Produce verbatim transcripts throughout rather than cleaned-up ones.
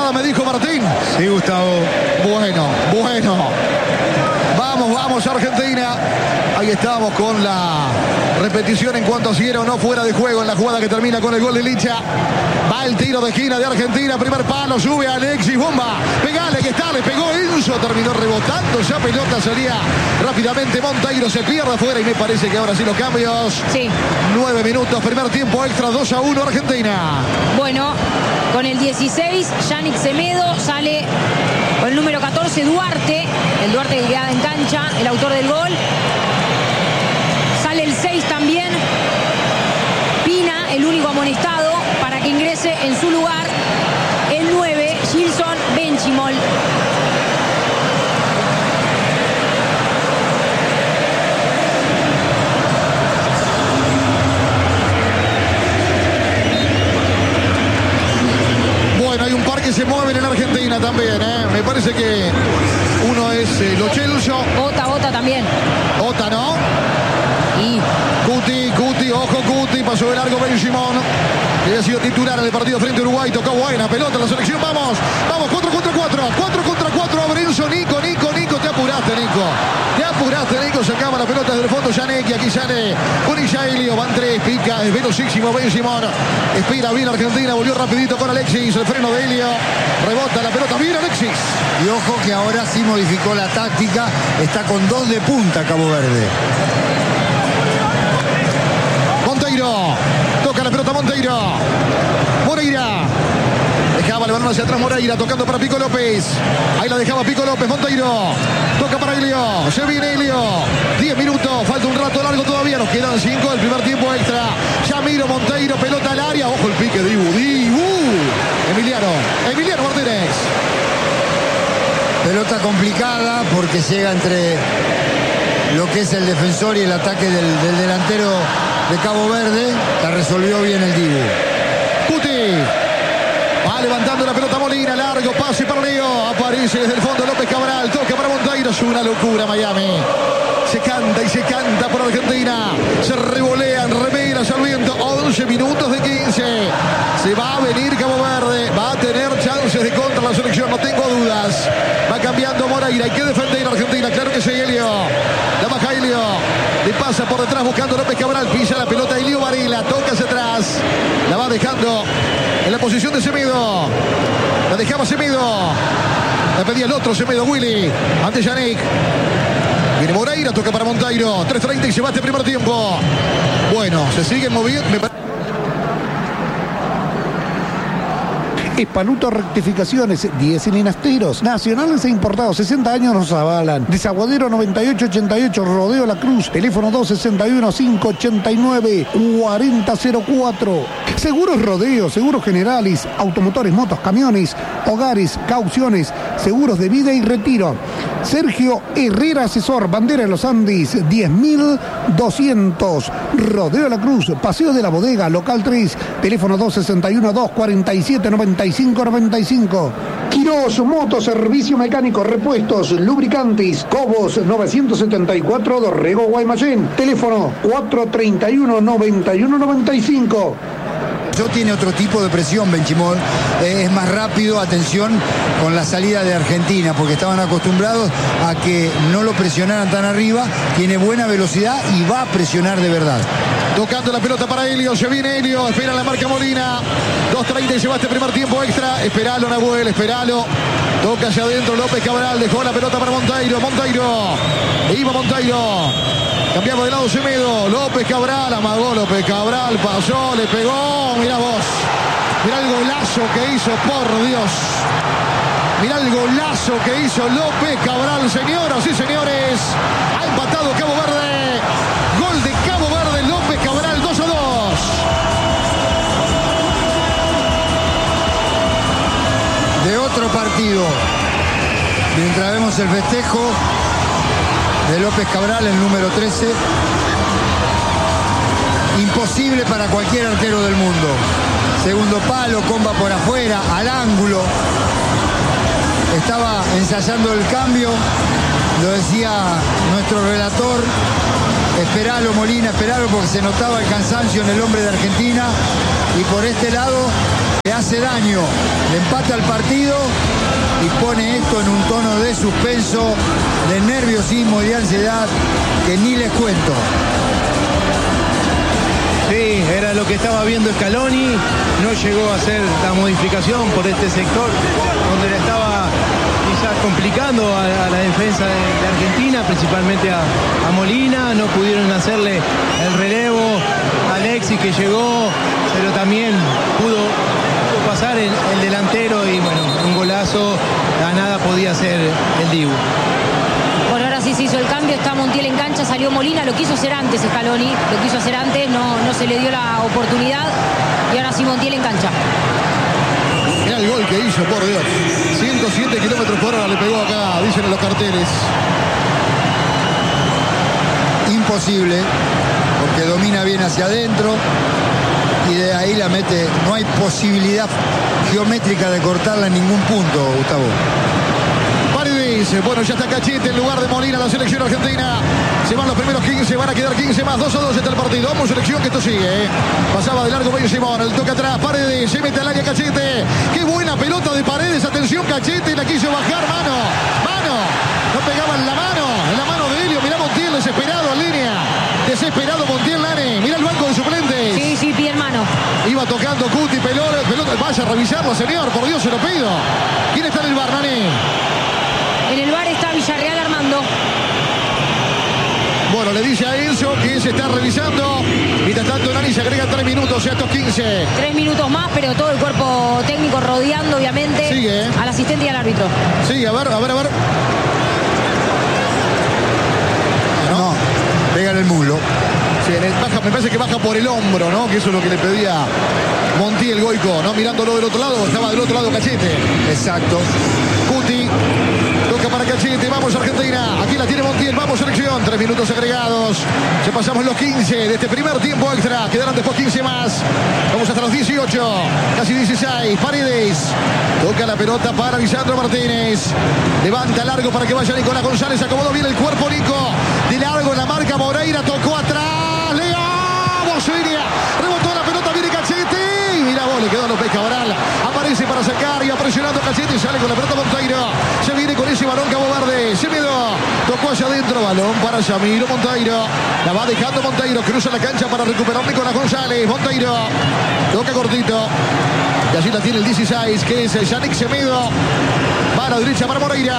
nada, me dijo Martín. Sí, Gustavo. Bueno, bueno. Vamos, vamos, Argentina. Ahí estamos con la repetición en cuanto a si era o no fuera de juego en la jugada que termina con el gol de Licha. Va el tiro de esquina de Argentina. Primer palo, sube Alexis, bomba. Pegale, que está, le pegó Enzo. Terminó rebotando, ya pelota salía rápidamente. Monteiro se pierde afuera y me parece que ahora sí los cambios. Sí. Nueve minutos, primer tiempo extra, dos a uno Argentina. Bueno, con el dieciséis, Yannick Semedo sale con el número catorce, Duarte. El Duarte que queda en cancha, el autor del gol. Sale el seis también, Pina, el único amonestado, para que ingrese en su lugar el nueve, Gilson Benchimol. Bueno, hay un par que se mueven en Argentina también, ¿eh? Me parece que uno es eh, Lo Celso. Ota, Ota también. Ota, ¿no? Y Cuti, Cuti, ojo Cuti, pasó de largo Ben Simón, que había sido titular en el partido frente a Uruguay, tocó buena pelota en la selección, vamos, vamos, cuatro contra cuatro, cuatro contra cuatro, Abrenzo, Nico, Nico, Nico, te apuraste, Nico, te apuraste, Nico, sacaba la pelota desde el fondo, Yaneki, aquí sale con Isaelio, van tres, pica, es velocísimo Ben Simón, espera bien Argentina, volvió rapidito con Alexis, el freno de Helio, rebota la pelota, bien Alexis. Y ojo que ahora sí modificó la táctica, está con dos de punta Cabo Verde. Monteiro, toca la pelota Monteiro, Moreira, dejaba el balón hacia atrás Moreira, tocando para Pico López, ahí la dejaba Pico López, Monteiro, toca para Helio, se viene Helio, diez minutos, falta un rato largo todavía, nos quedan cinco del primer tiempo extra, Yamiro Monteiro, pelota al área, ojo el pique de Dibu, Dibu, Emiliano, Emiliano Martínez. Pelota complicada porque llega entre lo que es el defensor y el ataque del, del delantero de Cabo Verde. La resolvió bien el Dibu. Cuti va levantando la pelota Molina, largo pase para Leo, aparece desde el fondo López Cabral, toca para Monteiro, es una locura Miami. Se canta y se canta por Argentina, se revolean remeras al viento, once minutos de quince, se va a venir Cabo Verde, va a tener chances de contra la selección, no tengo dudas, va cambiando Moreira, hay que defender a Argentina, claro que sí, Helio, la baja Helio, le pasa por detrás buscando López Cabral, pisa la pelota Helio Varela, toca hacia atrás, la va dejando en la posición de Semedo, la dejaba Semedo, la pedía el otro Semedo, Willy, ante Yannick. Viene Moreira, toca para Monteiro. tres treinta y se va este primer tiempo. Bueno, se siguen moviendo. Espaluto Rectificaciones, diez cilindros, nacionales e importados, sesenta años nos avalan. Desaguadero noventa y ocho ochenta y ocho, Rodeo La Cruz, teléfono dos sesenta y uno, cinco ochenta y nueve, cuarenta cero cuatro. Seguros Rodeo, Seguros Generalis, automotores, motos, camiones, hogares, cauciones, seguros de vida y retiro. Sergio Herrera Asesor, Bandera de los Andes, diez mil doscientos. Rodeo La Cruz, Paseo de la Bodega, local tres, teléfono dos sesenta y uno, dos cuarenta y siete, noventa y cinco noventa y cinco. Quirós Moto, servicio mecánico, repuestos, lubricantes, Cobos novecientos setenta y cuatro, Dorrego, Guaymallén, teléfono cuatro treinta y uno, noventa y uno noventa y cinco. Tiene otro tipo de presión Benchimol, eh, es más rápido, atención con la salida de Argentina, porque estaban acostumbrados a que no lo presionaran tan arriba, tiene buena velocidad y va a presionar de verdad. Tocando la pelota para Helio, se viene Helio, espera la marca Molina, dos treinta y se va este primer tiempo extra, esperalo Nahuel, esperalo, toca hacia adentro López Cabral, dejó la pelota para Monteiro, Monteiro, iba Monteiro, cambiamos de lado Semedo, López Cabral, amagó López Cabral, pasó, le pegó, mirá vos, mirá el golazo que hizo, por Dios, mirá el golazo que hizo López Cabral, señoras y señores, ha empatado Cabo Verde, gol de Cabo Verde, López Cabral, dos a dos. De otro partido, mientras vemos el festejo de López Cabral, el número trece, imposible para cualquier arquero del mundo. Segundo palo, comba por afuera, al ángulo. Estaba ensayando el cambio, lo decía nuestro relator, esperalo Molina, esperalo, porque se notaba el cansancio en el hombre de Argentina, y por este lado le hace daño, le empata el partido y pone esto en un tono de suspenso, de nerviosismo y de ansiedad que ni les cuento. Sí, era lo que estaba viendo Scaloni, no llegó a hacer la modificación por este sector donde le estaba quizás complicando a, a la defensa de, de Argentina, principalmente a, a Molina, no pudieron hacerle el relevo a Alexis que llegó, pero también pudo, pudo pasar el, el delantero y bueno, un golazo, a nada podía hacer el Dibu. Bueno, ahora sí se hizo el cambio, está Montiel en cancha, salió Molina, lo quiso hacer antes Scaloni, lo quiso hacer antes, no, no se le dio la oportunidad y ahora sí Montiel en cancha. Mirá el gol que hizo, por Dios. ciento siete kilómetros por hora le pegó acá, dicen en los carteles. Imposible, porque domina bien hacia adentro y de ahí la mete. No hay posibilidad geométrica de cortarla en ningún punto, Gustavo. Paredes, bueno, ya está Cachete en lugar de Molina, la selección argentina. Se van los primeros quince, van a quedar quince más, dos a dos está el partido. Vamos, selección, que esto sigue, ¿eh? Pasaba de largo Ben Simón, el toque atrás, Paredes, se mete al área Cachete. Qué buena pelota de Paredes, atención Cachete, la quiso bajar, mano, mano. No pegaba en la mano, en la mano de Helio, mirá Montiel desesperado en línea. Desesperado Montiel, Lane, mirá el banco de suplentes. Sí, sí, pie en mano. Iba tocando Cuti, pelota, pelota, vaya a revisarlo, señor, por Dios se lo pido. ¿Quién está en el bar, Nani? En el bar está Villarreal Armando. Bueno, le dice a Enzo que se está revisando. Mientras tanto, Nani se agrega tres minutos a estos quince. Tres minutos más, pero todo el cuerpo técnico rodeando, obviamente, Sigue, ¿eh? al asistente y al árbitro. Sí, a ver, a ver, a ver. No, no, pega en el muslo. Sí, baja, me parece que baja por el hombro, ¿no? Que eso es lo que le pedía Montiel Goico, ¿no? Mirándolo del otro lado, estaba del otro lado Cachete. Exacto. Cuti, toca para Cachete, vamos Argentina, aquí la tiene Montiel, vamos selección, tres minutos agregados, ya pasamos los quince de este primer tiempo extra, quedarán después quince más, vamos hasta los dieciocho, casi dieciséis, Paredes, toca la pelota para Lisandro Martínez, levanta largo para que vaya Nicolás González, acomodó bien el cuerpo Nico, de largo en la marca Moreira, tocó atrás, Leo, Bosnia, rebotó la pelota, viene Cachete, y mira vos, le quedó a López Cabral, aparece para sacar, y presionando Cachete, sale con la pelota Monteiro, se viene con ese balón Cabo Verde, se miedo, tocó hacia adentro, balón para Yamiro Monteiro, la va dejando Monteiro, cruza la cancha para recuperar Nicolás González, Monteiro, toca cortito, y allí la tiene el dieciséis, que es Yannick Semedo, va a la derecha para Moreira.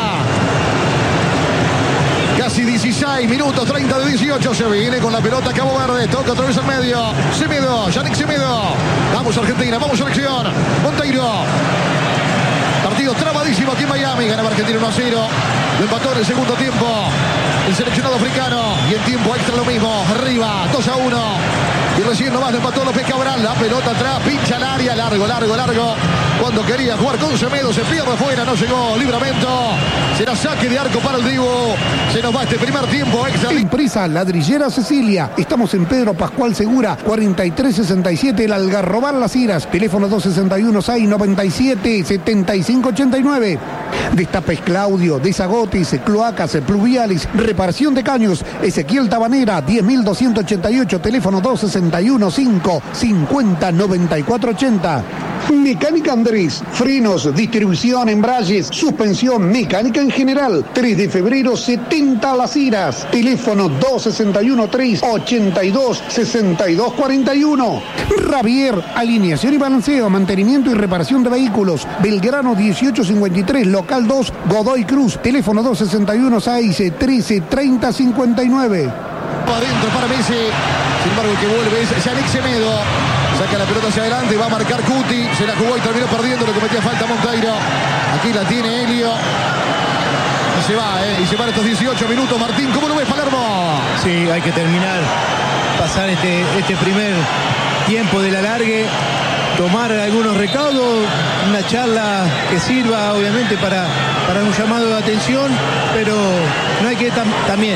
Casi dieciséis minutos, treinta de dieciocho, se viene con la pelota Cabo Verde, toca otra vez al medio, Semedo, Yannick Semedo, vamos Argentina, vamos selección, Monteiro, partido trabadísimo aquí en Miami, ganaba Argentina uno a cero, lo empató en el segundo tiempo, el seleccionado africano, y en tiempo extra lo mismo, arriba, dos a uno, y recién nomás lo empató López Cabral, la pelota atrás, pincha al área, largo, largo, largo, cuando quería jugar con Semedo, se pierde afuera, no llegó, Libramento, será saque de arco para el Dibu, se nos va este primer tiempo extra. Empresa Ladrillera Cecilia, estamos en Pedro Pascual Segura, cuarenta y tres sesenta y siete, el Algarrobal Las Iras, teléfono dos sesenta y uno, seis noventa y siete, setenta y cinco ochenta y nueve. Destapes Claudio, desagotes, cloacas, pluviales, reparación de caños, Ezequiel Tabanera, diez mil doscientos ochenta y ocho, teléfono dos sesenta y uno, cinco cincuenta, noventa y cuatro ochenta. Mecánica Andrés, frenos, distribución, embragues, suspensión, mecánica en general. tres de febrero, setenta Las Iras. Teléfono dos sesenta y uno, tres ochenta y dos, sesenta y dos cuarenta y uno. Ravier, alineación y balanceo, mantenimiento y reparación de vehículos. Belgrano dieciocho cincuenta y tres, local dos, Godoy Cruz. Teléfono dos sesenta y uno, seis trece, treinta cincuenta y nueve. Adentro para Messi, sin embargo el que vuelve es Yannick Semedo, saca la pelota hacia adelante, va a marcar Cuti, se la jugó y terminó perdiendo, le cometía falta a Monteiro, aquí la tiene Helio, y se va, ¿eh? y se van estos dieciocho minutos. Martín, ¿cómo lo ves, Palermo? Sí, hay que terminar, pasar este, este primer tiempo del alargue, tomar algunos recaudos, una charla que sirva obviamente para, para un llamado de atención, pero no hay que tam- también